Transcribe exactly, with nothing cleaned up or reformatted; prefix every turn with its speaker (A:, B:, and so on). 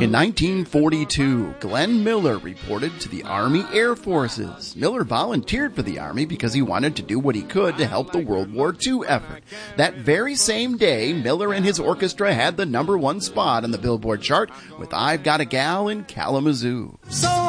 A: In nineteen forty-two, Glenn Miller reported to the Army Air Forces. Miller volunteered for the Army because he wanted to do what he could to help the World War Two effort. That very same day, Miller and his orchestra had the number one spot on the Billboard chart with I've Got a Gal in Kalamazoo.
B: So